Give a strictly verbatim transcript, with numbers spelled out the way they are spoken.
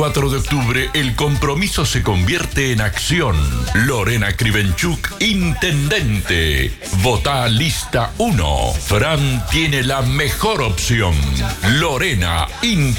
cuatro de octubre, el compromiso se convierte en acción. Lorena Krivenchuk, intendente. Votá lista uno. Fran tiene la mejor opción. Lorena, intendente.